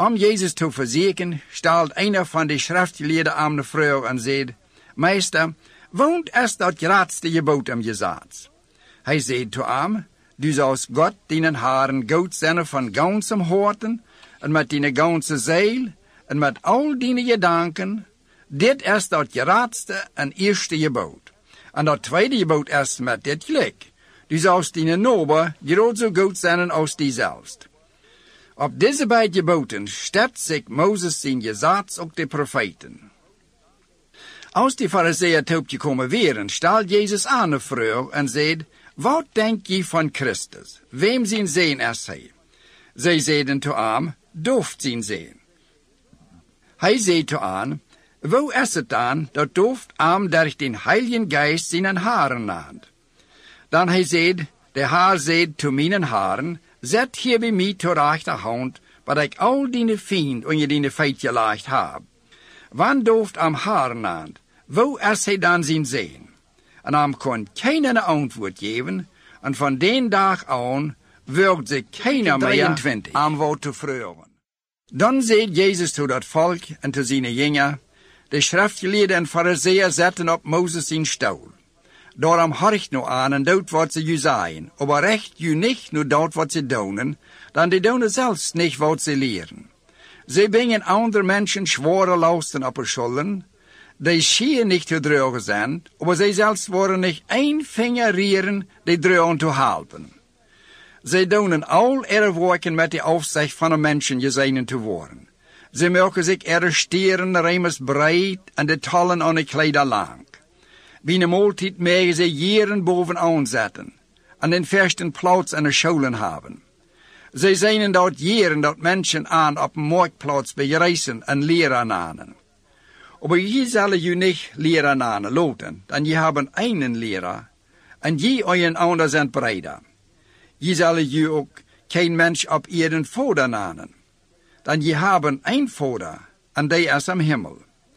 Om Jezus te verzekeren, stelt een van de schriftgeleerden aan de vrouw en zei, Meester, woont is dat grootste gebod om je zaad? Hij zei te hem, du zoals God dienen Haren goed zijn van ganzem harten, en met die ganze ziel, en met al die gedanken. Dit is dat grootste en eerste gebod. En dat tweede gebod is met dit gelijk. Du zoals die naaste groot zo goed zijn als die zelfs. Op deze beide geboden staat zich Mozes zijn gezag ook de profeten. Als die fariseeën toegekomen waren, stelde Jezus aan de vrouw en zei, wat denk je van Christus? Wem zijn zeen is hij? Zij zeiden te hem, dooft zijn zeen. Hij zei te hen, wo is het dan dat dooft hem door den Heiligen Geist zijn haren naad? Dan hij zei, de Heer zei te mijn haren, zet hier bij mij ter rechterhand, wat ik al die vriend onder die feitje gelegd heb. Wanneer dooft hem haren naad? Wo is hij dan zijn zeen? En hem kon geen antwoord geven, en van den dag aan werd ze keiner meer aan wat te vragen. Dan zei Jezus tot dat volk en tot zijn jongeren, de schriftgeleerden en fariseeën zetten op Mozes zijn stoel. Daarom horcht nu aan en doet wat ze je zeggen, aber recht je niet nu doet wat ze doen, dan die doen zelfs niet wat ze leren. Ze brengen andere mensen zware lasten op hun schulden, die schien niet te dragen zijn, aber zij zelfs worden niet één vinger rieren die dragen te helpen. Zij doen al ihre werken met de afzicht van een mensen gezien te worden. Ze maken zich ihre stieren remers breed en de tallen aan de kleider lang. Binnen maaltijd mogen ze jaren bovenaan zetten en den versten plaats in de scholen hebben. Zij zijn dat jaren dat mensen aan op een marktplaats begrijzen en leren nanen. Aber je zal je niet leren nanen laten, dan je hebben een leraar en je een ander zijn breder. Je zal je ook geen mens op ihren vader nanen, dan je hebben een vader en die is am Himmel.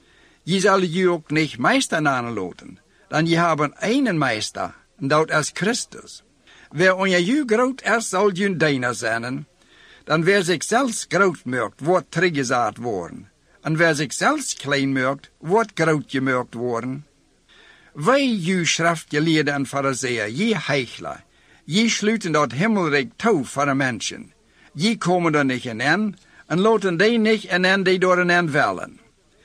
Je zal je ook niet meester nanen laten, dan je hebben een meester, en dat is Christus. Wer onder je groot is, zal je diener zijn, dan wer zich zelfs groot maakt, wordt teruggezet worden. En wer zich zelfs klein maakt, wordt groot gemaakt worden. Wij, je schriftgeleerden en fariseeën, je heichler, je sluiten dat himmelrijk toe voor de mensen. Je komen er niet in en laten die niet in die door een willen.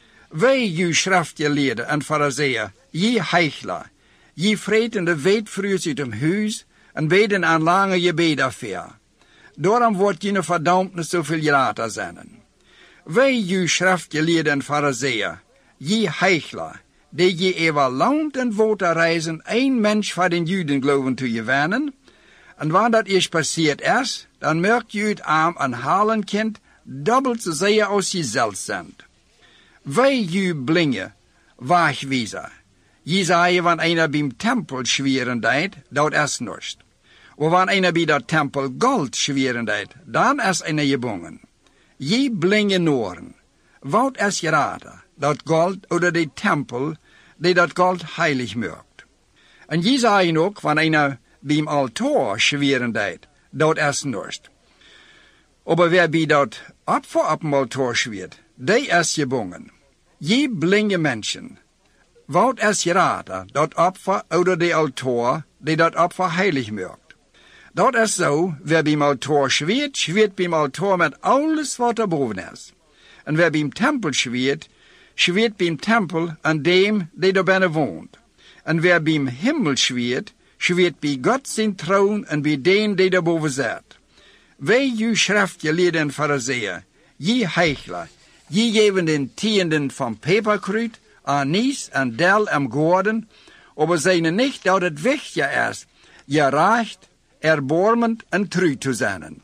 Wij, je schriftgeleerden en fariseeën, je heichler, je vreten de weetvrus uit hem huis en beden aan lange gebeden affair. Daarom wordt je verdampnis zoveel later zijn. Wij, je schriftgeleerden en fariseeën, je heichler, die je over land en water reizen, één mens van den Juden geloven te gewinnen, en wanneer dat eerst passiert is, dan merkt je het aan een halenkind dubbelt zozeer als je zelf bent. Wij, je blingen, waagwijzer, je zei wanneer einer beim tempel schweren deed, dat is niets. Maar wanneer einer bij dat tempel gold schweren deed, dan is einer gebonden. Je blinge noren, wat is geraden, dat gold oder die tempel, die dat gold heilig maakt. En je zei ook, wanneer einer beim altaar schweren deed, dat is niets. Aber wer bij dat Opfer op dem altaar schwert, die is gebonden. Je blinge mensen, wat is geraden, dat Opfer oder die altaar, die dat Opfer heilig maakt. Dat is zo, wer beim altaar schwert, schwert beim altaar met alles wat er boven is. En wer beim tempel schwert, schwert beim tempel aan dem die daar binnen woont. En wer beim Himmel schwert, schwert bij God zijn troon en bij den die daarboven zit. Wij, je schriftgeleerden en fariseeën, je heichler, je geven den tienden van peperkruid, anis en del en goorden, aber zijn niet dat het wichtig is, je recht, erbarmend en trouw te zijn.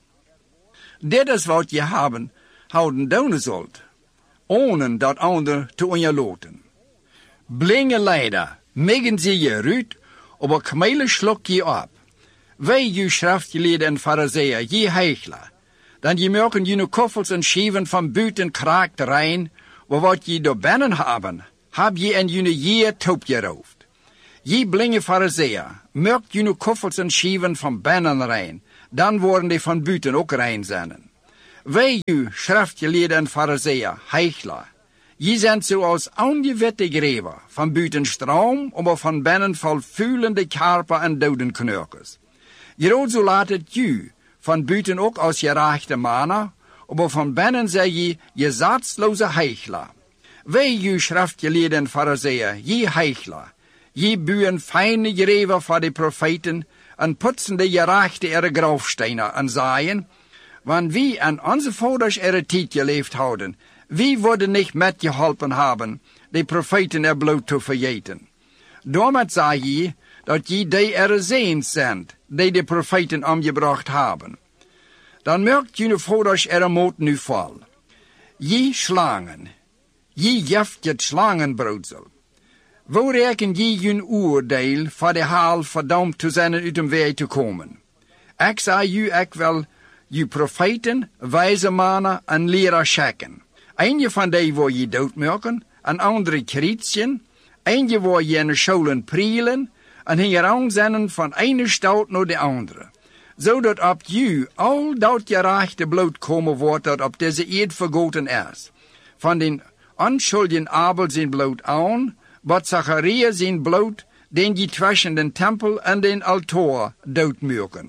Dit is wat je houden doen zult, ohne dat ander te onderloten. Blinge leider, megen ze je ruut, aber kamele slok je op. Wij, je schriftgeleerden en fariseeën, je heichler, dan je merken je koffels en schieven van buiten kraakt rein, maar wat je door binnen hebben, heb je in je jeer toop geroofd. Je blinge fariseeën, merkt je koffels en schieven van binnen rein, dan worden die van buiten ook rein zijn. Wij, schriftgeleerden en fariseeën, heichler, je bent zoals ongewitte greven, van buiten stroom, maar van binnen vol vuilende karpen en dodenknurkers. Groot zo laat het je, van buiten ook als je rechte mannen, maar van binnen zij je zatsloze heichler. Wij, schriftgeleerden en fariseeën, je heichler, je buien fijne greven voor de profeten en putsen de gerechte ihre grafstenen en zeien, want wie aan onze vaders ihre tijd geleefd houden, wie worden niet metgeholpen hebben, de profeten er bloot te vergeten. Daarmee zei je, dat je de ihre zeens zendt, die de profeten omgebracht hebben. Dan merkt je vaders ihre moed nu vol. Je slangen, je jeft het slangenbroedsel. Wo reken je je oordeel voor de haal verdampt te zijn uit de weg te komen? Ik zei je, ik wil je profeten, wijze mannen en leraar checken. Eentje van die wil je doodmerken, een andere krietsen, eentje wil je in de scholen prielen, en hieraan zenden van ene stad naar de andere. Zodat op je al dat gerechte bloed komen wordt dat op deze eerd vergoten is. Van den onschuldigen Abel zijn bloed aan, wat Zacharia zijn bloed, den je tussen den tempel en den altaar doodmerken.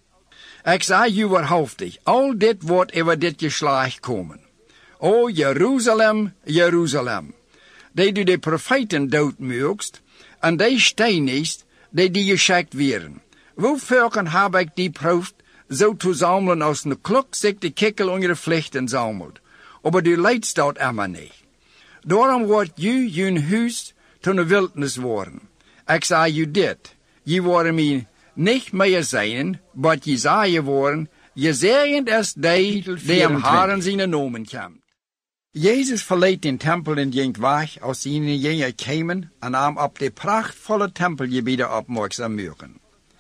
Ik zei je waarhaftig, al dit wordt over dit geslacht komen. O Jeruzalem, Jeruzalem, die du de profeten doodmerkst, en die steinigst, die geschikt werden. Hoe vaak heb ik die proefd, zo te zamelen als een klok zich de kikkel onder de vlechten zamelt. Maar du leidst dat immer niet. Daarom wordt je huis tot een wildnis worden. Ik zei je dit, je worden mij niet meer zijn, wat je zei worden, je zegend is die am Haren zijn nomen komt. Jezus verliet den tempel en ging weg als zijn jongeren kwamen en nam op de prachtvolle tempelgebieden opmerkzaam maken.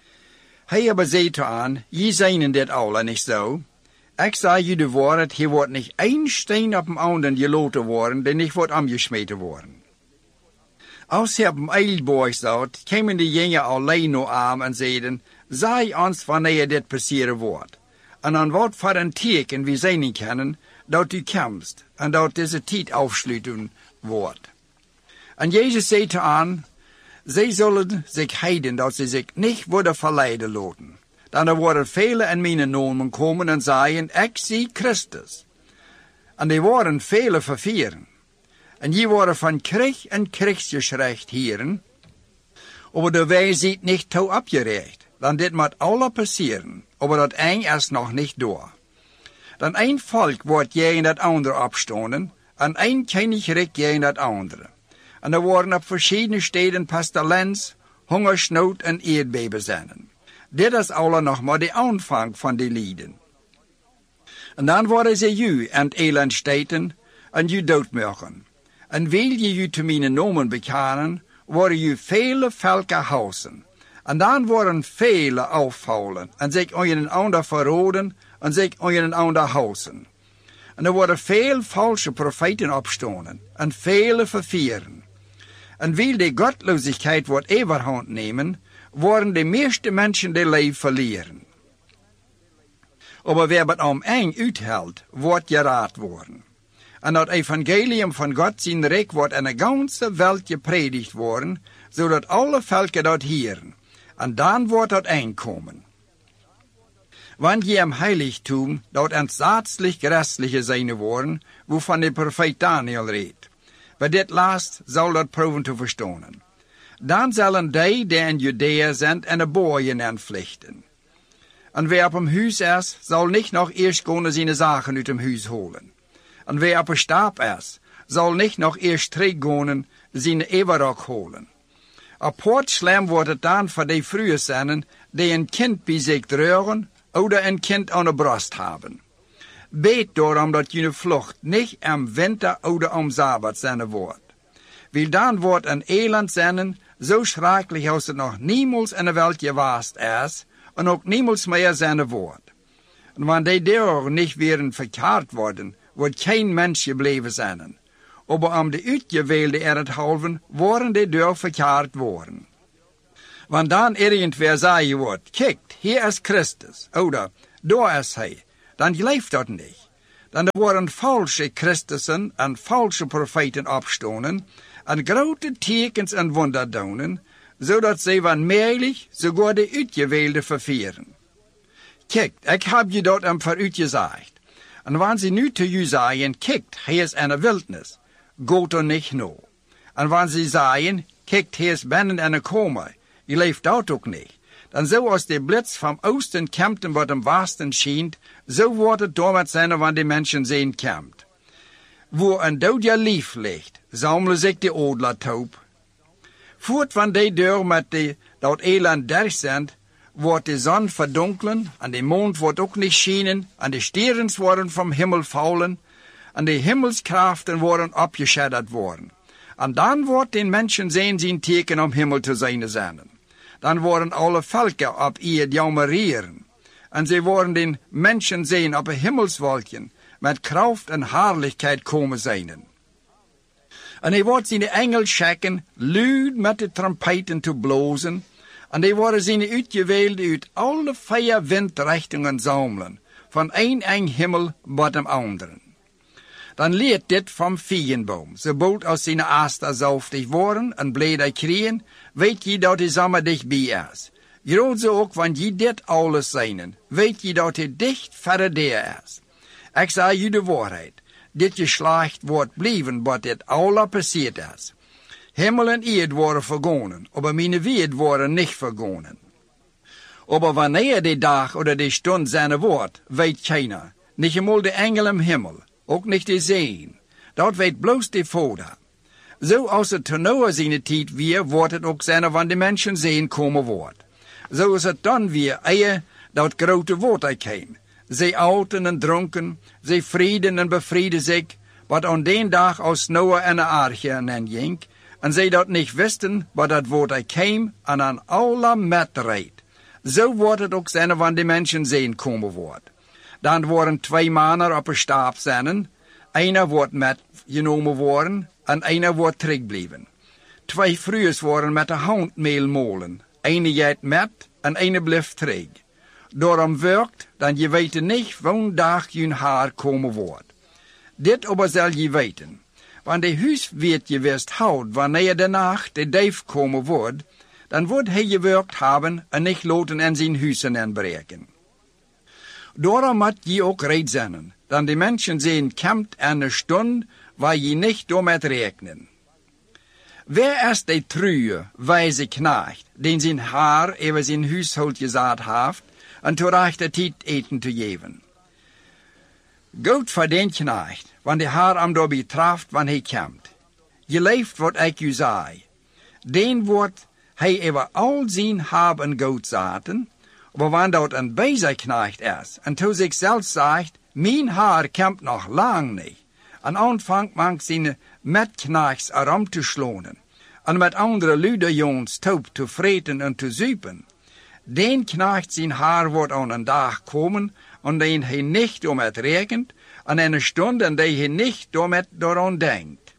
Hij aber zei aan, je zijn dit alle niet zo. Ik zei je de woord, hier wordt niet één steen op een ander gelaten worden, die niet wordt omgesmeten worden. Als hij op een eilborg zat, kwamen de jongeren alleen nog aan en zeiden, zei ons wanneer dit passeren wordt. En dan wat voor een teken we zijn kunnen, dat u komst en dat deze tijd afsluiten wordt. En Jezus zei aan, zij zullen zich heiden dat ze zich niet worden verleiden laten. Dan er worden velen in mijn naam komen en zeggen, ik zie Christus. En die worden velen vervieren. En die worden van krijg en krijgsgeschrecht hieren. Maar de wij ziet niet toe opgerecht. Dan dit moet alle passeren. Maar dat eng is nog niet door. Dan een volk wordt tegen dat andere opstonden. En een koninkrijk tegen dat andere. En er worden op verschillende steden pestilens, hongersnood en aardbeben zijn. Dit is alle nog maar de aanvang van die lieden. En dan worden ze u en het elend steten en u doodmerken. En wil je u te mijn nomen bekennen, worden u vele volken huizen. En dan worden vele afvallen en zich aan een ander verroden en zich aan een ander huizen. En er worden veel valse profeten opstonden en vele vervieren. En wil de godloosheid wordt overhand nemen, worden de meeste mensen de leven verliezen. Maar wie het om eng uithoudt, wordt geraad worden. En dat evangelium van God zijn rijk wordt in de ganse wereld gepredigd worden, zodat alle volken dat hieren. En dan wordt dat eng komen. Want je im heiligtum dat entsatzlich gerestliche zijn worden, waarvan de profeet Daniel redt. Bij dit laatst zal dat proeven te verstaan. Dan zullen die in Judea zijn en de boeien aanvlichten. En wie op een huis is, zal niet nog eerst gaan zijn zaken uit hem huis holen. En wie op een stap is, zal niet nog eerst teruggaan zijn everrok holen. Op het slim wordt het dan voor die vrouwen zijn die een kind bij zich dragen, of een kind aan de borst hebben. Weet daarom dat je vlucht niet im winter of om Sabbat zijn wordt. Wil dan wordt een elend zijn, zo schrikkelijk als het nog niemals in de wereld geweest is, en ook niemals meer zijn wordt. En wanneer die daar niet weer verkeerd worden, wordt geen mens gebleven zijn. Maar om de uitgewählte er het halven, worden die daar verkeerd worden. Want dan irgendwer zeggen wordt, kijk, hier is Christus, oder daar is hij, dan gelooft dat niet. Dan er worden valse Christussen en valse profeten opstonden en grote tekens en wonderdonen, zodat zij wanmeilig sogar de uitgewählte vervieren. Kijk, ik heb je dat hem vooruitgezegd. En wanneer ze nu te u zeggen, kijk, hij is in de wildnis, gaat er niet nou. En wanneer ze zeggen, kijk, hij is binnen in de kamer, je leeft dat ook niet. Dan zoals de blitz van oosten komt en wat am westen schijnt, zo wordt het daarmee zijn wanneer de mensen zien komt. Waar een dood je lief ligt, zamelen zich de odler taub. Voort van die deur met dat eland der zijn, wordt de zon verdonkelen, en de mond wordt ook niet schijnen, en de sterren worden vom Himmel vallen, en de hemelskrachten worden opgeschadderd worden. En dan wordt den mensen zijn teken om Himmel te zijn zenden. Dan worden alle volken op ihr jammerieren, en ze worden den mensen zien op een hemelswolkje, met kracht en heerlijkheid komen zijn. En hij wordt zijn engel schikken, luid met de trompeten te blozen, en die worden zijn uitgewählte uit alle 4 windrichtingen zamelen, van een himmel tot de anderen. Dan leert dit vom vijgenboom, sobald als zijn aster zalftig worden en bladeren kriegen, weet je dat hij samen dichtbij is. Groot zo ook, wanneer je dit alles zijn, weet je dat hij dicht verder der is. Ik zeg je de waarheid, dit geslacht wordt blijven wat dit alle passiert is. Himmel en eerd worden vergonnen, aber mijn woord worden niet vergonnen. Aber wanneer die dag oder die stund zijn wordt, weet keiner, niet eenmaal de engel im Himmel, ook niet de zee. Dat weet bloos de Vader. Zo als het te Noah zijn tijd weer, wordt het ook zijn wanneer de mensen zeen komen wordt. Zo is het dan weer, eer dat grote water kwam. Zij outen en dronken, zij vrienden en bevrieden zich, wat aan den dag als Noah en de arche en ging, en zij dat niet wisten, wat dat water kwam en aan alle metreed. Zo wordt het ook zijn wanneer de mensen zeen komen wordt. Dan worden 2 mannen op een stap zijn, einer wordt metgenomen worden en einer wordt terugblijven. 2 vrouwen worden met de handmeel molen, ene jeet met en ene blijft terug. Daarom werkt, dan je weet niet wanneer dag je haar komen wordt. Dit aber zal je weten, want de huis wird je wist houdt wanneer de nacht de duif komen wordt, dan wordt hij gewerkt hebben en niet loten en zijn huizen inbreken. Daarom moet je ook reed zijn, dan de mensen zien komt aan een stund waar je niet door met rekenen. Wer is de treue, wijze knecht, den zijn haar over zijn huishoud gezaad heeft, en te rechter tijd eten te geven? Goed voor den knecht, want de haar am door betraft, wanneer hij komt. Je leeft wat ik u zei. Den wordt hij over al zijn heb en goed zaten, maar wanneer dat een bezigknecht is, en to zichzelf zegt, mijn haar komt nog lang niet, en aanvangt man zijn metknechts erom te slonen, en met andere luderjongens taub te vreten en te zuipen. Den knecht zijn haar wordt aan een dag komen, en den hij niet door met rekent, en in een stund en die hij niet door met daaraan denkt.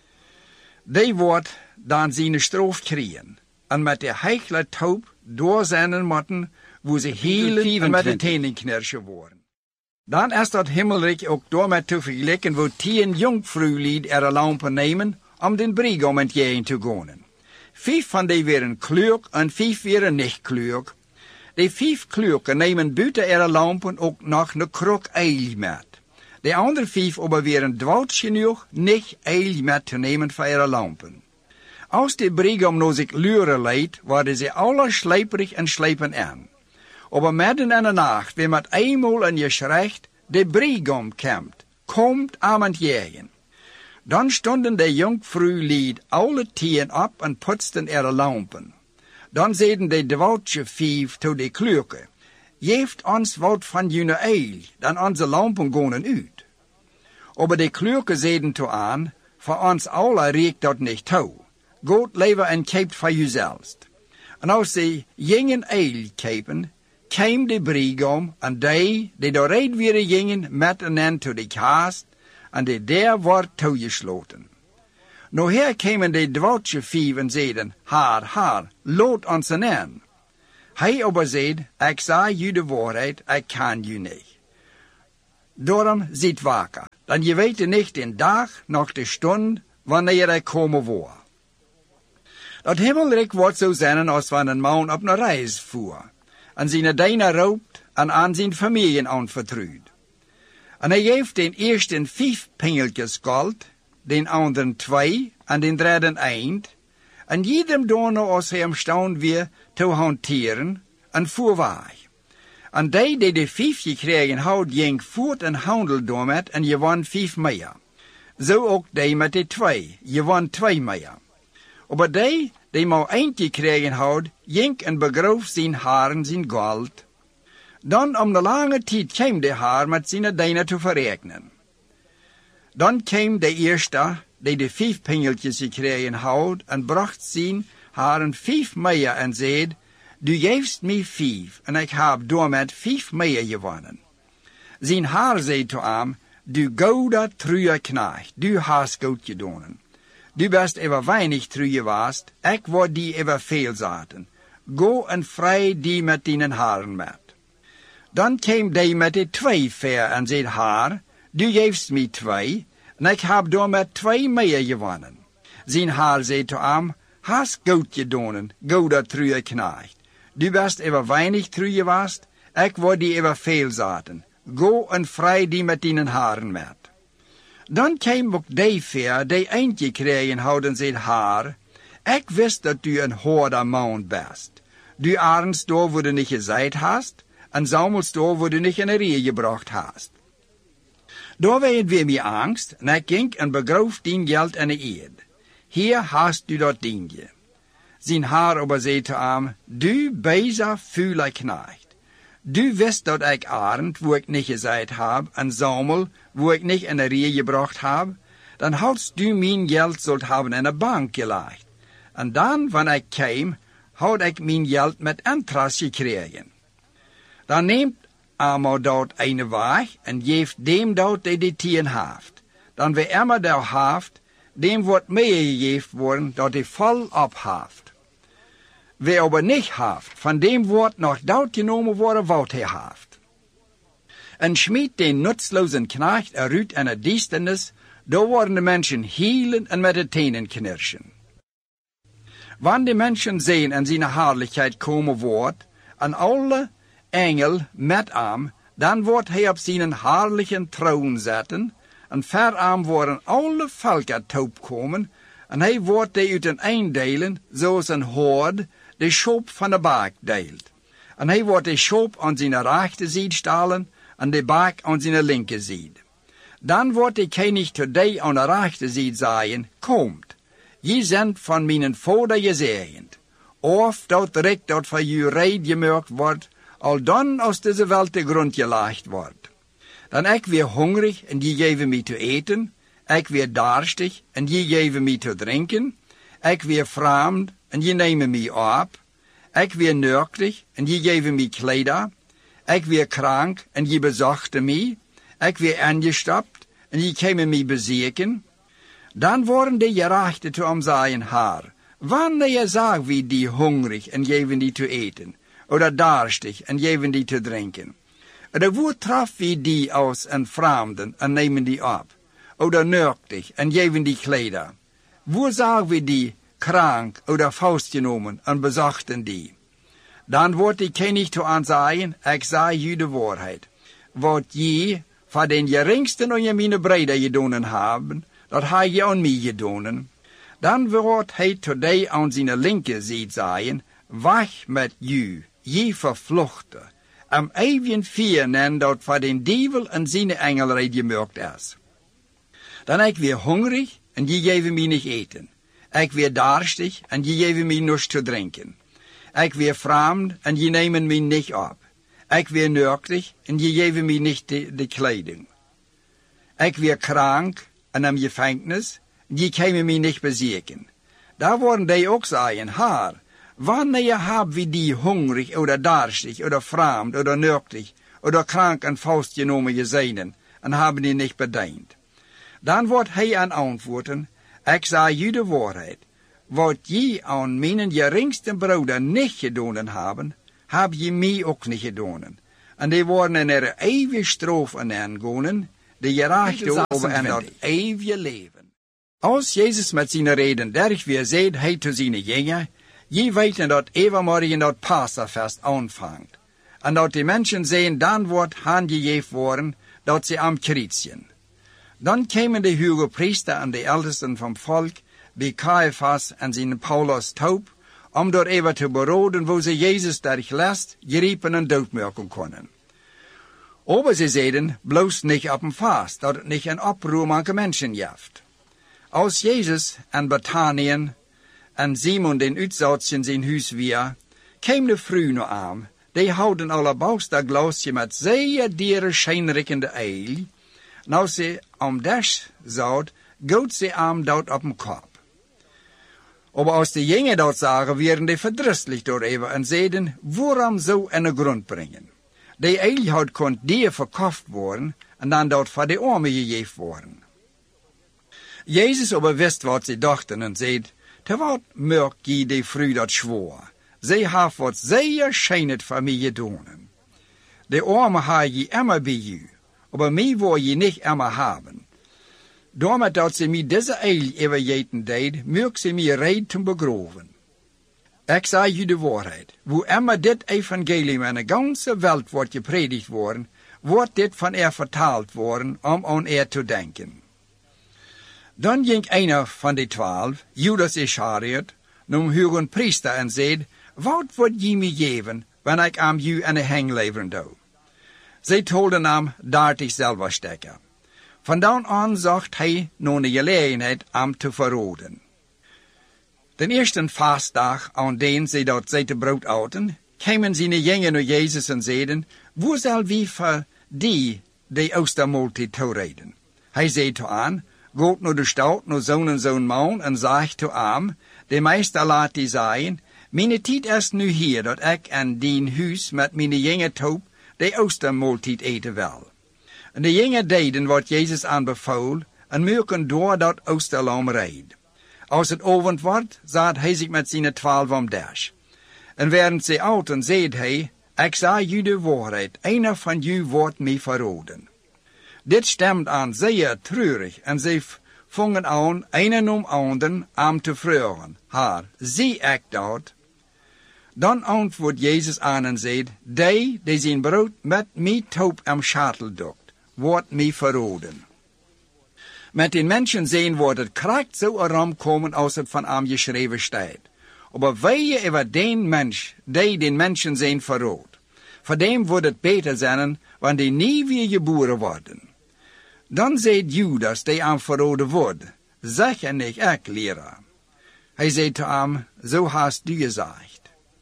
Die wordt dan zijn stroof krijgen, en met de heigle taub door zijn motten, wo ze hielen en met de tenen knirschen worden. Dan is dat himmelrijk ook door met te vergelijken, wo 10 jongvrouwlied er lampen nemen, om den brigom entgegen te gaan. 5 van die waren kleurk en 5 waren niet kleurk. De 5 kleurken nemen buiten er lampen ook nog een krok eil met. De andere 5 aber waren dwouts genoeg niet eil met te nemen voor er lampen. Als de brigom no zich luren leidt, worden ze alle slijperig en slijpen aan. Aber midden in de nacht, wie met eenmaal en je schrecht, de brigom komt aan het jagen. Dan stonden de jongvrouwlied alle 10 op en putzten er lampen. Dan zeiden de dwoutje 5 tot de kleurke, geeft ons wat van jullie eil, dan onze lampen gaan uit. Aber de kleurke zeiden toe aan, voor ons alle reikt dat niet toe. Goed leven en keept voor jezelf. En als ze gingen eil kepen, kwam de brigom en die doorheen weer gingen met een end tot de kast, en de deur wordt toegesloten. Nou her kwamen de dwoutje 5 en zeiden, haar, loot ons een end. Hij aber zeid, ik zei je de waarheid, ik kan je niet. Daarom zit wakker, dan je weet niet de dag noch de stund wanneer hij komen wordt. Dat hemelrijk wordt zo zijn als van een man op een reis voer, en zijn dienaar roopt en aan zijn familie aanvertrouwt. En hij geeft den eersten 5 pengeltjes goud, den anderen 2 en den derde 1, en jedem daarna als hij hem staan weer te hanteren en voorwaar. En die de 5 gekregen had, ging voort en handel daarmet en je won 5 meer. Zo ook die met de 2, je won 2 meer. Maar die maar 1 gekregen had, ging en begroof zijn haren zijn goud. Dan om de lange tijd kwam de haar met zijn dienaar te verrekenen. Dan kwam de eerste, die de 5 pengeltjes gekregen had, en bracht zijn haren 5 meer en zei, du geeft mij 5, en ik heb daarmet 5 meer gewonnen. Zijn haar zei te hem, du goede trouwe knecht, du hast goed gedaan. Du best even weinig trouwe was, ik word die even veel zaten. Go en vrij die met die haren met. Dan kwam die met de 2 ver en zei haar, du geeft mij 2, en ik heb daarmet 2 meer gewonnen. Zijn haar zei te hem, hast goed gedaan, goede trouwe knecht. Du best even weinig trouwe was, ik word die even veel zaten. Go en vrij die met die haren met. Dan kwam ook die ver, die eindje kregen houden zei haar, ik wist dat du een harde man best. Du arends door wo du niet gezegd hast, en zamels door wo du niet in de ree gebracht hast. Daar werd weer mij angst, en ik ging en begroof dien geld in de eed. Hier hast du dat dingje. Zijn haar aber zei te hem, du bezer vuile knecht. Du wist dat ik arend, wo ik niet gezegd heb, en zamel, wo ik niet in de ree gebracht heb, dan hadst du mijn geld zult hebben in de bank gelegd. En dan, wanneer ik kwam, had ik mijn geld met interest gekregen. Dan neemt eenmaal dat ene weg en geeft dem dat die 10 heeft. Dan wie immer dat heeft, dem wordt meer gegeven worden dat hij vol op heeft. Wie aber niet heeft, van dem wordt nog dat genomen worden wat hij heeft. En schmiet den nutzlozen knecht eruit in het duisternis, daar worden de mensen hielen en met de tenen knirschen. Wanneer de mensen zien en zijn herrlichheid komen wordt, en alle engel met hem, dan wordt hij op zijn herrlichen troon zetten, en ver hem worden alle volken toekomen, en hij wordt die uit een eindelen, zoals een hoord, de schop van de baak deelt. En hij wordt de schop aan zijn rechterzijde stellen, en de baak aan zijn linkerzijde. Dan wordt de koning tot die aan de rechterzijde zeggen, komt, je zendt van mijn vader gezegend, of dat recht dat voor je reed gemerkt wordt, al dan als deze welt de grond gelegd wordt. Dan ik weer hongerig en je geven mij te eten, ik weer darstig en je geven mij te drinken, ik weer vreemd en je nemen mij op, ik weer nörklich en je geven mij kleider, ik weer krank en je bezochte mij, ik weer angestapt en je komen mij bezieken. Dan worden de gerechten te hem zeggen haar, wanneer zag wie die hongerig en geven die te eten, oder darstig en geven die te drinken. Oder wo traf wie die aus en vreemden en nemen die op, oder nörklich en geven die kleider. Wo zag wie die krank oder vastgenomen en bezochten die. Dan wordt die koning te aan zeggen, ik zei u de waarheid. Wat je voor den geringsten onder mijn breder gedaan hebben, dat hij je aan mij gedaan. Dan wordt hij tot die aan zijn linkerzijde zeggen, weg met u, je vervluchte, am eeuwigen vieren dat voor den duivel en zijn engelrijd gemerkt is. Dan ik weer hongerig en je geven mij niet eten. Ik weer darstig en je geven mij niets te drinken. Ik weer vreemd en je nemen mij niet op. Ik weer nörklich en je geven mij niet de kleding. Ik weer krank en am gevangenis en je komen mij niet bezieken. Daar worden die ook zeggen, haar, wanneer hebben we die hongerig oder darstig oder vreemd oder nörklich oder krank en vastgenomen gezien en hebben die niet bediend. Dan wordt hij aan antwoorden, ik zeg u de waarheid. Wat je aan mijn geringste broeder niet gedaan hebben, heb je mij ook niet gedaan. en die worden in er eeuwige stroof aangonen, die gerechte over en dat eeuwige leven. Als Jezus met zijn reden derg weer zei hij te zijn jingen, je weten dat overmorgen dat Pasafest aanvangt, en dat die mensen zijn dan wordt aangegeven worden, dat ze am kruisen. Dan kwamen de hoge priester en de ältesten van volk bij Caiaphas en zijn Paulus taub, om door even te beraden wo ze Jezus derg last, geriepen en doodmaken konden. Aber ze zeiden, bloos niet op een vast, dat het niet een oproer maken mensen jaft. Als Jezus en Bethanien en Simon den uitzatsen zijn huis weer, kwam de vrouw naar aan, die houden alabaster glasje met zeer diere schijnrikkende eil, en als ze om des zout, goot ze aan dat op een kop. Aber als de jongen dat zagen, werden die verdrießlich door even en zeiden, waarom zo in de grond brengen? Die eil had kon die verkocht worden en dan dat voor de armen gegeven worden. Jezus aber wist wat ze dachten en zei, te wat merk je die vrouw dat zwoer? Zij heeft wat zeer schijnend voor mij gedaan. De armen ha je immer bij u, aber mij wil je niet immer hebben. Daarom dat ze mij deze eil overgeten deed, merk ze mij reed te begroven. Ik zei u de waarheid, wo immer dit evangelium in de ganze wereld wordt gepredigt worden, wordt dit van vertaald worden om aan te denken. Dan ging einer van de 12, Judas Iscariot, naar hoge priester en zei, wat wordt je mij geven, wanneer ik aan u aan de heng leveren doe? Zij tolden hem 30 zilverstekken. Van dan aan zocht hij naar de gelegenheid om te verraden. Den eerste vastdag, aan den zij dat zette brood aten, kwamen zijn jongen naar Jezus en zeiden, hoe zal wie voor die Oostermaaltijd toereden? Hij zei toe aan, gaat naar de stad, naar zo'n man, en zegt toe aan, de meester laat die zeggen, mijn tijd is nu hier, dat ik aan dien huis met mijn jongen toop, de Oostermaaltijd eten wil. En de jongen deden wat Jezus aanbevoel, en merken door dat Oosterlam reed. Als het avond wordt, zat hij zich met zijn 12 om dash. En während ze aten, zei hij, ik zei u de waarheid, einer van u wordt mij verraden. Dit stemt aan zeer treurig, en ze vangen aan, een om anderen, om te vragen, haar, zie ik dat? Dan antwoordt Jezus aan en zei, die zijn brood met mij toop am schatel dokt, wordt mij verraden. Met den mensen zijn wordt het kracht zo erom komen als het van hem geschreven staat. Aber weje over den mens, die den mensen zijn verrood. Voor dem wordt het beter zijn, wanneer die nie weer geboren worden. Dan zei Judas, die aan verroden wordt, zeg en niet ik, leraar. Hij zei te hem, zo hast du gezegd.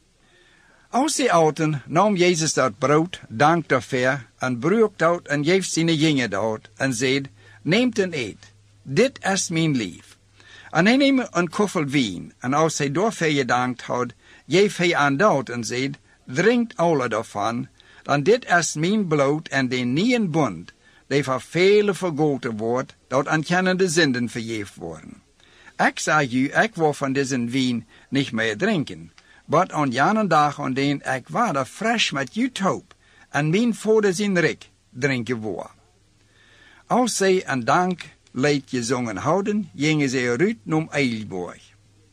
Als ze aten, nam Jezus dat brood, dank daarvoor, en broek dat en geef zijn jongen dat, en zei, neemt en eet, dit is mijn lief. En hij neemt een koffel wien, en als hij daarvoor gedankt had, geef hij aan dat en zei, drinkt alle daarvan, dan dit is mijn bloed en de nieuwe bond, die voor vele vergoten wordt, dat aan kennende zinden vergeven worden. Ik zeg u, ik wil van deze wien niet meer drinken, maar aan jenen dag aan den ik wader fresh met u toop, en mijn vader zijn rik drinken wordt. Als zij een danklied gezongen houden, gingen zij eruit naar Eilborg.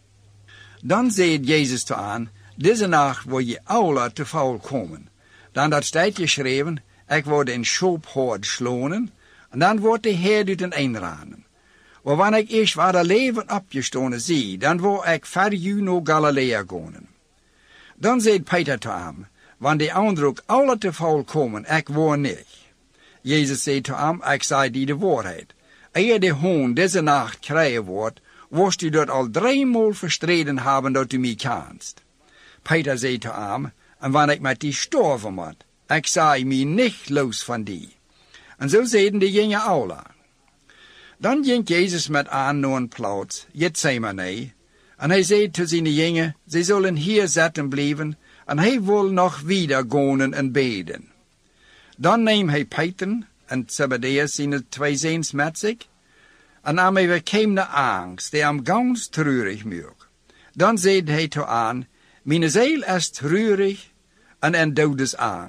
Dan zei Jezus te aan, deze nacht wil je alle te val komen. Dan dat staat geschreven, ik word een schoophoord slonen, en dan wordt de herd uit een einranen. Maar wanneer ik eerst waar de leven opgestonden zie, dan wil ik ver u naar Galilea gaan. Dan zei Peter te hem, wanneer de anderen ook alle te val komen, ik wil niet. Jezus zei te hem, ik zei die de waarheid. Eer de hoon deze nacht krijgen wordt, worst u dat al 3 maal verstreden hebben dat u mij kent. Peter zei te hem, en wanneer ik met die storven moet, ik zei mij niet los van die. En zo zeiden de jongen alle. Dan ging Jezus met aan naar een plaats, Gethsemane, en hij zei te zijn jongen, ze zullen hier zitten blijven, en hij wil nog wieder gaan en beden. Dan neemt hij Peter en Zebedeus zijn 2 zoons met zich, en nam hij kwam de angst, die hem gans treurig maakt. Dan zei hij te aan, mijn ziel is treurig en in dodesangst.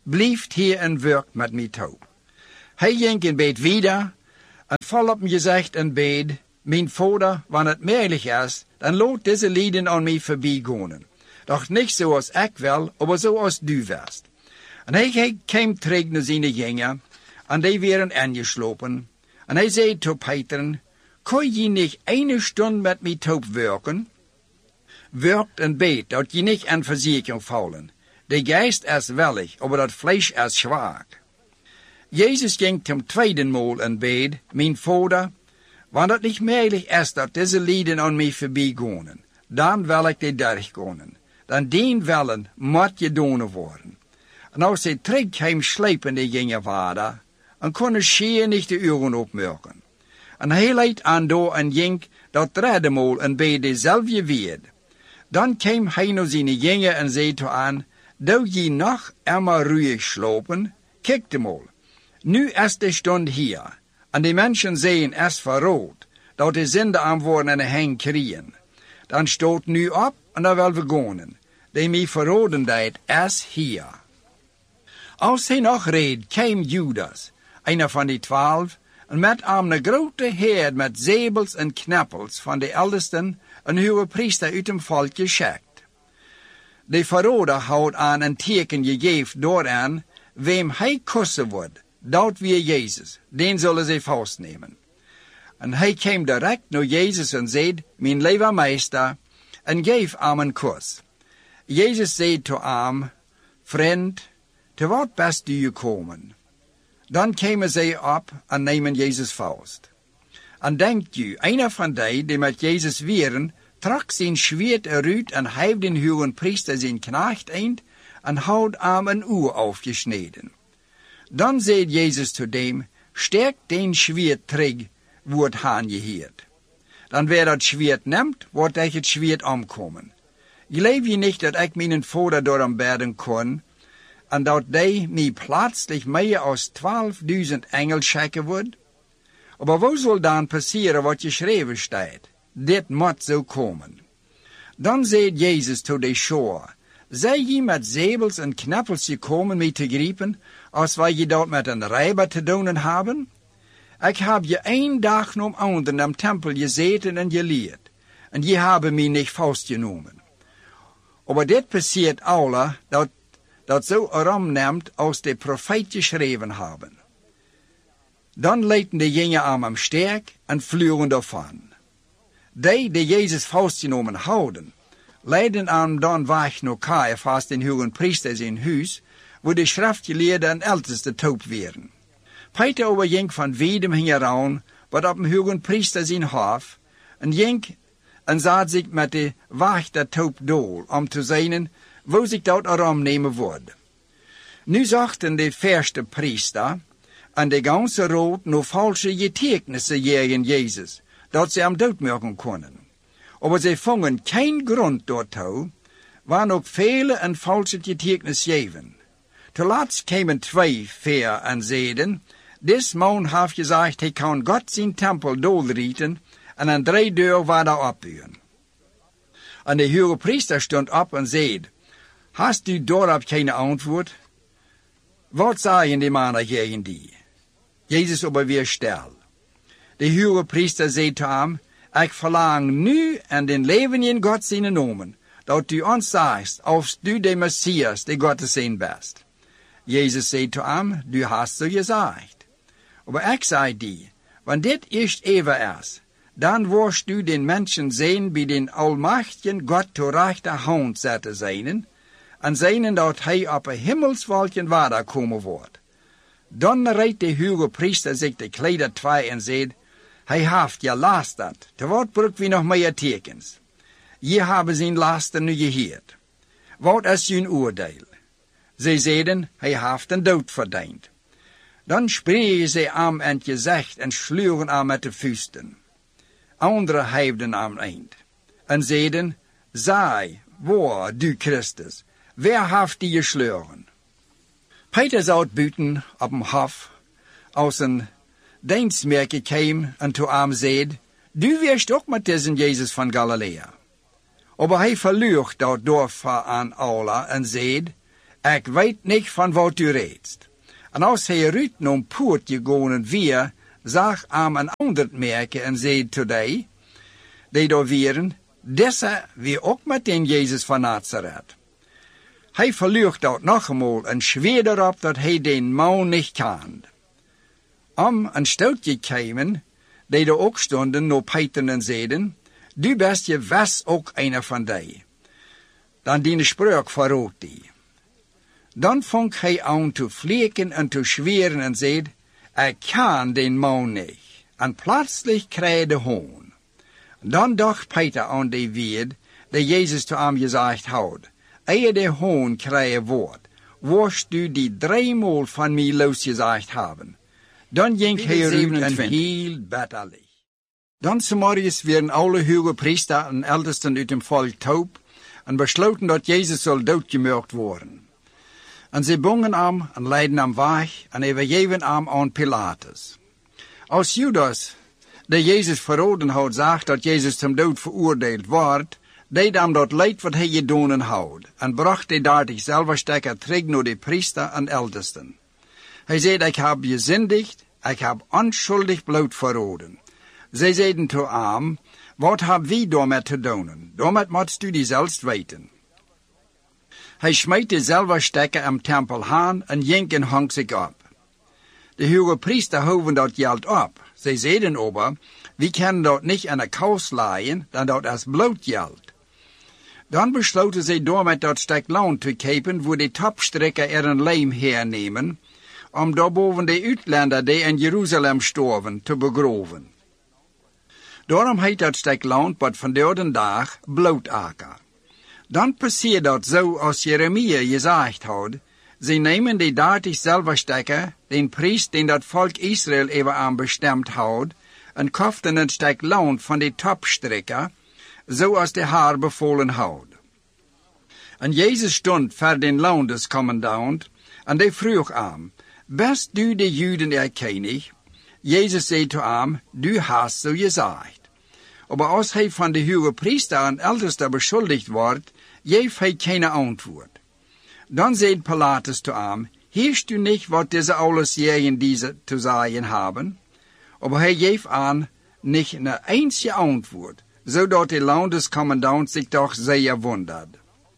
blijft hier en werkt met mij taub. Hij ging en beet wieder, en vol op hem gezegd en beet, mijn vader, wanneer het mogelijk is, dan laat deze lieden aan mij voorbij gaan. Doch niet zoals ik wil, maar zoals du wirst. En hij kwam terug naar zijn jongen, en die werden ingeslopen. En hij zei tot Peter, kan je niet 1 stund met mij taub werken? Werkt en beet, dat je niet aan verzekering vallen. De geest is willig, maar dat vlees is zwak. Jezus ging zum 2e Mal en beet, mijn vader, wanneer het niet mogelijk is dat deze lieden aan mij voorbij gaan, dan wil ik die durchgaan. Dan dien willen moet je doen worden. En als zij terugkwam slepende gingen vader, en konden schier niet de uren opmerken. En hij leidt aan door en ging dat 3e Mal en beet dezelfde weer. Dan kwam hij naar zijn jongen en zei toe aan, doe je nog eenmaal ruhig slopen? Kijk de mal. Nu is de stund hier, en de mensen zijn es verrood, dat de zinde aan worden en heen kriegen. Dan stoot nu op en dan wil we gaan. De mij verroden deed is hier. Als hij nog reed, kwam Judas, einer van die 12, en met hem een grote herd met zebels en knappels van de eldesten en hoge priester uit hem volk geschikt. De verroder houdt aan een teken gegeven dooraan, wem hij kussen wordt, dat weer Jezus, den zullen ze vastnemen. En hij kwam direct naar Jezus en zei, mijn lieve meester, en geef hem een kus. Jezus zei tot hem, vriend, te wat best u gekomen? Dan kwamen zij op en nemen Jezus vast. En denkt u, einer van die met Jezus wieren, trok zijn zwaard eruit en heeft den hoge priester zijn knecht eind en houdt hem een oor afgesneden. Dan zei Jezus tot hem, steek den zwaard terug, wordt aangeheerd. Dan weer dat zwaard neemt, wordt hij het zwaard omkomen. Geloof je niet dat ik mijn vader door hem bidden kon, en dat hij mij plötzlich meer als 12.000 engel schikken wordt? Maar wat zal dan passeren wat geschreven staat? Dit moet zo komen. Dan zei Jezus tot de schar, zij je met zebels en knappels gekomen mee te griepen, als wij je dat met een rijber te doen hebben? Ik heb je 1 dag na anderen am tempel gezeten en geleerd, en je hebben mij niet vastgenomen. Maar dit passiert alle, dat zo erom neemt als de profeet geschreven hebben. Dan leidden de jongen aan hem sterk en vlogen daarvan. Die Jezus vastgenomen houden, leidden hem dan weg naar Caiaphas, den hoge priester in huis, waar de schriftgeleerden en ältesten taub waren. Peter over ging van Wedem hing eraan, wat op een hoge priester zijn hof, en ging en zat zich met de wacht der taub dool, om te zien, wo zich dat erom nemen wordt. Nu zochten de verste priester en de ganse rood nog valse getuigenissen tegen Jezus, dat ze hem doodmaken konden. Maar ze vonden geen grond daartoe, waar nog vele en valse getuigenissen geven. Te laatst kwamen 2 ver en zeiden, dis man heeft gezegd, hij kan God zijn tempel doodrieten, en aan 3 deur waar daar opburen. En de hoge priester stond op en zei, hast u daarop geen antwoord? Wat zeiden die mannen tegen die? Jezus aber weer stil. De hoge priester zei tot hem, ik verlang nu en den leven in God zijn nomen, dat u ons zegt, of du de Messias, de God te zijn best. Jezus zei tot hem, du hast zo gezegd. Maar ik zei die, want dit eerst even is, dan worst du den mensen zijn bij den almachtigen God te rechter hand zetten zijn, en zijn dat hij op een hemelswolkje waarder komen wordt. Dan reidt de hoge priester zich de kleider 2 en zegt, hij heeft je lasterd, te wat broek wie nog meer tekens. Je hebben zijn lasten nu geheerd. Wat is zijn oordeel? Zij zeiden, hij heeft een dood verdiend. Dan spreken zij hem in het gezicht en sluwen hem met de vuisten. Anderen heefden hem eind en zeiden, zij, waar, du Christus, wer heeft die geslagen? Peter zou buiten op een hof, als een dienstmerke kwam en toe hem zei, du wirst ook met deze Jezus van Galilea. Maar hij verlucht dat dorp aan alle en zei, ik weet niet van wat u reedst. En als hij eruit naar een poort gegaan weer, zag aan een ander merken en zei today, die daar waren, deze weer ook meteen Jezus van Nazareth. Hij verlucht dat nog eenmaal en zweer erop dat hij den man niet kende. Om een stootje kwamen, die er ook stonden, naar Peter en zeiden, du best je was ook een van die. Dan die spreuk verroot die. Dan vond hij aan te vliegen en te zweren en zei, ik kan den man niet. En plötzlich kreeg de hoon. Dan dacht Peter aan die woord, die Jezus te hem gezegd had. Eer de hoon kreeg woord, worst du die 3 maal van mij losgezegd hebben. Dan ging hij eruit en hield bitterlich. Dan 's morgens werden alle hoge priester en ältesten uit dem volk taub en besloten dat Jezus zal doodgemoord worden. En ze bongen hem en leidden hem weg en overgeven hem aan Pilatus. Als Judas, die Jezus verraden had, zag dat Jezus ten dood veroordeeld wordt, deed hem dat leid wat hij gedaan had en bracht de 30 zilverstekken terug naar de priester en ältesten. Hij zei, ik heb gezondigd, ik heb onschuldig bloed verraden. Zij zeiden te hem, wat hebben wij daarmee te doen? Daarmee moet u die zelfs weten. Hij smeet de zilverstekken am tempel aan en ging en hang zich op. De hoge priester houden dat geld op. Zij zeiden aber, we kunnen dat niet aan de kous leien, dan dat is bloedgeld. Dan besloten zij daarmee dat stuk land te kopen, waar de topstrikker er een leem hernemen, om daarboven de uitlander die in Jeruzalem storven te begroven. Daarom heet dat stuk land wat vandaag de dag Bloedaker. Dan passeert dat zo als Jeremia gezegd had. Ze nemen die 30 zilverstekken, den priest den dat volk Israël even aan bestemd had, en koften een stuk land van de topstrikker, zoals de Heer bevolen had. En Jezus stond voor den landescommandant, en die vroeg hem, best du de Juden erkennig? Jezus zei te hem, du hast zo gezegd. Maar als hij van de hoge priester en älteste beschuldigd wordt, geeft hij geen antwoord. Dan zei Pilatus te hem, heerst u niet wat deze alles jaren deze te zeggen hebben? Maar hij geeft aan niet een enkele antwoord, zodat de landescommandant zich toch zeer wondert.